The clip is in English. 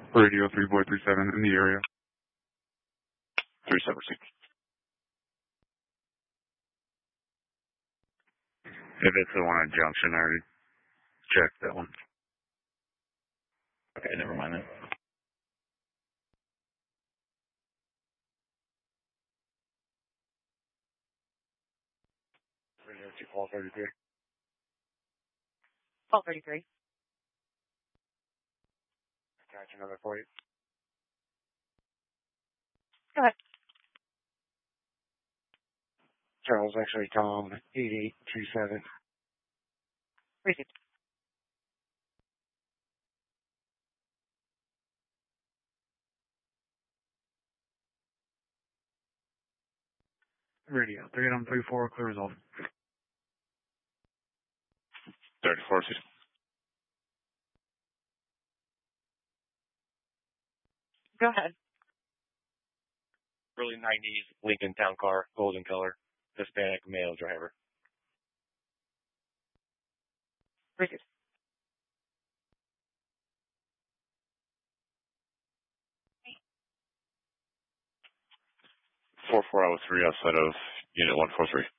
Radio 3-4-3-7 in the area. 376. If it's the one at Junction, I already checked that one. Okay, never mind that. Radio 2-4-33. 1233. Catch another for you. Go ahead. Charles, actually Tom, 8827. Received. Radio 3834, clear resolve. 34. Go ahead. Early 90s Lincoln Town Car, golden color, Hispanic male driver. Received. 4403 outside of Unit 143.